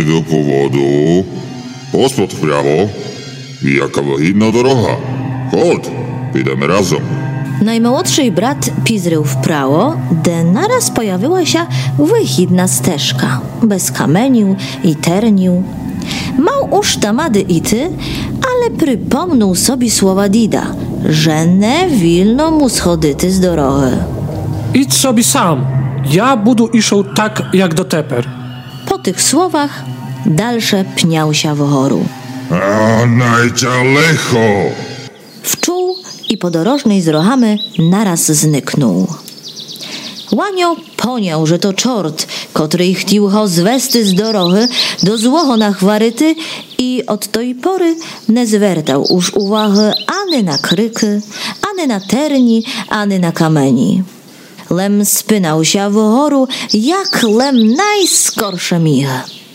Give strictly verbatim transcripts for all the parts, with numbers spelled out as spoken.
До поводу, поспод впрямо, і яка вигідна дорога. Chodź, підемо разом. Najmłodszy brat pizrył w prawo, de naraz pojawiła się wychidna ścieżka, bez kamenił i ternił. Mał uż tamady ity, ale przypomniał sobie słowa Dida, że nie wilno mu schodyty z dorogy. Idź sobie sam, ja budu iszał tak jak do teper. Po tych słowach dalsze pniał się whoru. A najcia lecho! Wczuł i podorożnej z rohamy naraz zniknął. Łanio poniał, że to czort, który chcił ho zwesty z dorohy do złoho na chwaryty i od tej pory nie zwertał już uwagi ani na kryky, ani na terni, ani na kameni. Lem spynał się w horu, jak lem najskorsze miche.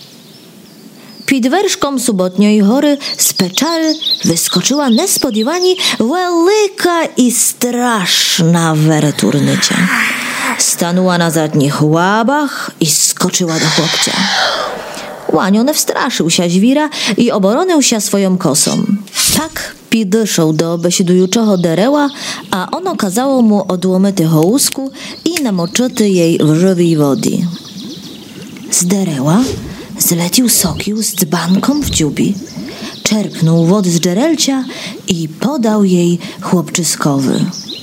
Pід вершком суботньої гори з печери вискочила несподівані велика і страшна веретурниця. Stanęła na zadnich łabach i skoczyła do chłopcia. Łanio nie wstraszył się żwira i obronił się swoją kosą. Tak pidyszał do besidującego dereła, a ono kazało mu odłomyty hołusku i namoczyty jej w żywej wody. Z dereła zlecił sokił z dzbanką w dziubi, czerpnął wody z dżerelcia i podał jej chłopczyskowy.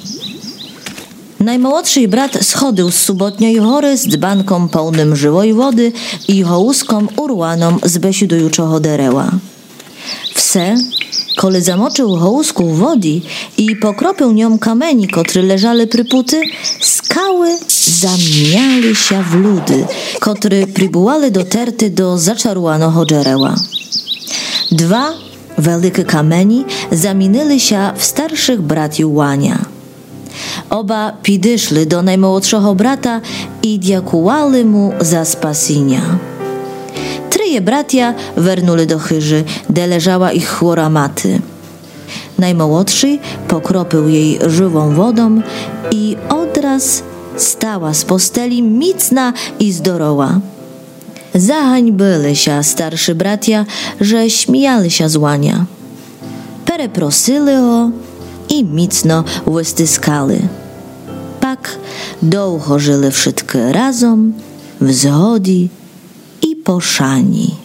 Najmłodszy brat schodził z subotniej hory z dzbanką pełnym żywej wody i hołuską urwaną z besidującego dereła. Wse, kole zamoczył hołusku w wody i pokropił nią kameni, które leżały przy puty, skały zamieniały się w ludy, które przybywały doterty do zaczarowanego dereła. Dwa wielkie kameni zamienili się w starszych braciów Łania. Oba pidyszli do najmłodszego brata i dziękowali mu za spasienia. Tryje bratia wernuli do chyży, gdzie leżała ich chłora maty. Najmłodszy pokropił jej żywą wodą i odraz stała z posteli micna i zdorowa. Zahańbili się starszy bratia, że śmiali się z Łania. Pereprosili go i micno wystyskali. Pak długo żyli wszystkie razem, w zgodi i poszani.